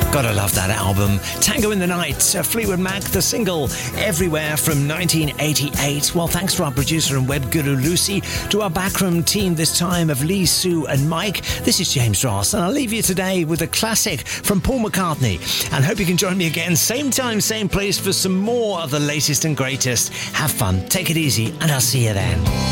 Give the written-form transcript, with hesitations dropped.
Gotta love that album. Tango in the Night, Fleetwood Mac, the single Everywhere from 1988. Well, thanks to our producer and web guru Lucy, to our backroom team this time of Lee, Sue and Mike. This is James Ross, and I'll leave you today with a classic from Paul McCartney. And hope you can join me again, same time, same place, for some more of the latest and greatest. Have fun, take it easy, and I'll see you then.